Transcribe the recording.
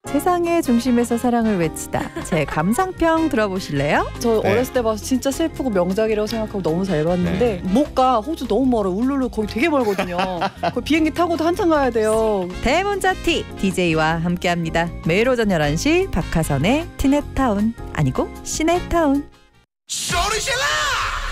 세상의 중심에서 사랑을 외치다. 제 감상평 들어보실래요? 저 네. 어렸을 때 봐서 진짜 슬프고 명작이라고 생각하고 너무 잘 봤는데 못 가. 호주 너무 멀어. 울룰루 거기 되게 멀거든요. 거기 비행기 타고도 한참 가야 돼요. 대문자티 DJ와 함께합니다. 매일 오전 11시 박하선의 티네타운 아니고 시네타운. 소리 질러!